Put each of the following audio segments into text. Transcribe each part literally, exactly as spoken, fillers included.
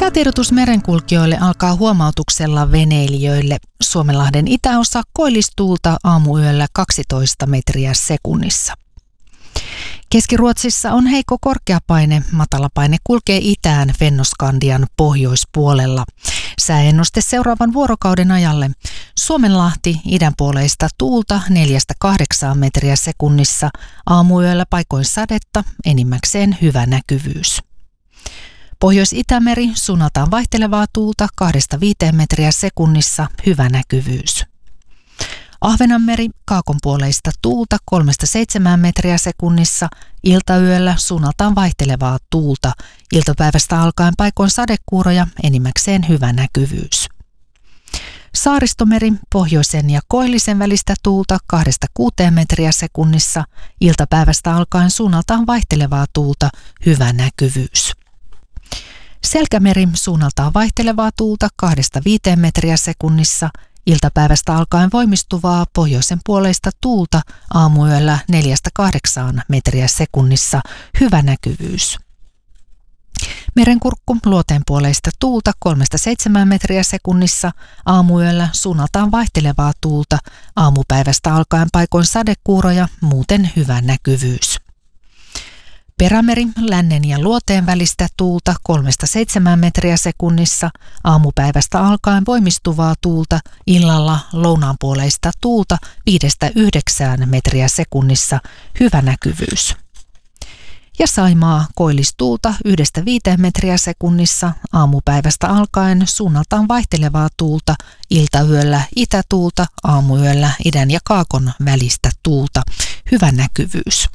Säätiedotus merenkulkijoille alkaa huomautuksella veneilijöille. Suomenlahden itäosa koillistuulta aamuyöllä kaksitoista metriä sekunnissa. Keski-Ruotsissa on heikko korkeapaine. Matalapaine kulkee itään Fennoskandian pohjoispuolella. Sääennuste seuraavan vuorokauden ajalle. Suomenlahti idänpuoleista tuulta neljästä kahdeksaan metriä sekunnissa. Aamuyöllä paikoin sadetta, enimmäkseen hyvä näkyvyys. Pohjois-Itämeri suunnataan vaihtelevaa tuulta kahdesta viiteen metriä sekunnissa, hyvä näkyvyys. Ahvenanmeri kaakonpuoleista tuulta kolmesta seitsemään metriä sekunnissa, iltayöllä suunnaltaan vaihtelevaa tuulta, iltapäivästä alkaen paikoin sadekuuroja, enimmäkseen hyvä näkyvyys. Saaristomeri pohjoisen ja koillisen välistä tuulta kahdesta kuuteen metriä sekunnissa, iltapäivästä alkaen suunnaltaan vaihtelevaa tuulta, hyvä näkyvyys. Selkämeri suunnaltaan vaihtelevaa tuulta kahdesta viiteen metriä sekunnissa, iltapäivästä alkaen voimistuvaa pohjoisen puoleista tuulta aamuyöllä neljästä kahdeksaan metriä sekunnissa, hyvä näkyvyys. Merenkurkku luoteen puoleista tuulta kolmesta seitsemään metriä sekunnissa, aamuyöllä suunnaltaan vaihtelevaa tuulta, aamupäivästä alkaen paikoin sadekuuroja, muuten hyvä näkyvyys. Perämeri lännen ja luoteen välistä tuulta kolmesta seitsemään metriä sekunnissa, aamupäivästä alkaen voimistuvaa tuulta, illalla lounaanpuoleista tuulta viidestä yhdeksään metriä sekunnissa, hyvä näkyvyys. Ja Saimaa koillistuulta yhdestä viiteen metriä sekunnissa, aamupäivästä alkaen suunnaltaan vaihtelevaa tuulta, iltayöllä itätuulta, aamuyöllä idän ja kaakon välistä tuulta, hyvä näkyvyys.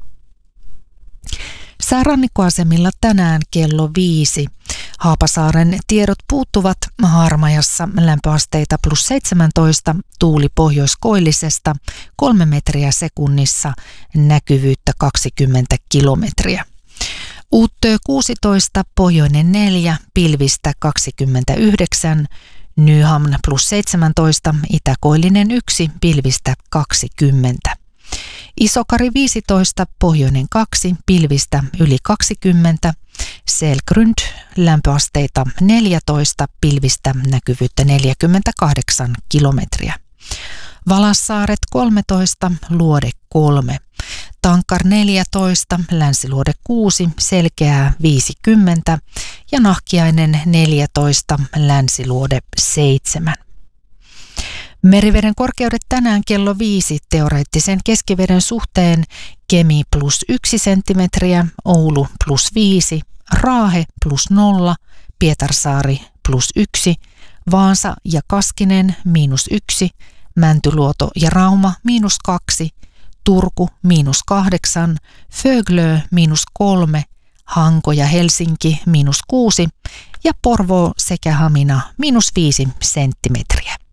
Säärannikkoasemilla tänään kello viisi. Haapasaaren tiedot puuttuvat. Harmajassa lämpöasteita plus seitsemäntoista, tuuli pohjoiskoillisesta kolme metriä sekunnissa, näkyvyyttä kaksikymmentä kilometriä. Uuttöö kuusitoista, pohjoinen neljä, pilvistä kaksikymmentäyhdeksän, Nyhamn plus seitsemäntoista, itäkoillinen yksi, pilvistä kaksikymmentä. Isokari viisitoista, pohjoinen kaksi, pilvistä yli kaksikymmentä, Selgrund lämpöasteita neljätoista, pilvistä näkyvyyttä neljäkymmentäkahdeksan kilometriä. Valassaaret kolmetoista, Luode kolme, Tankar neljätoista, Länsiluode kuusi, Selkeää viisikymmentä ja Nahkiainen neljätoista, Länsiluode seitsemän. Meriveden korkeudet tänään kello viisi teoreettisen keskiveden suhteen Kemi plus yksi senttimetriä, Oulu plus viisi, Raahe plus nolla, Pietarsaari plus yksi, Vaasa ja Kaskinen miinus yksi, Mäntyluoto ja Rauma miinus kaksi, Turku miinus kahdeksan, Föglö miinus kolme, Hanko ja Helsinki miinus kuusi ja Porvoo sekä Hamina miinus viisi senttimetriä.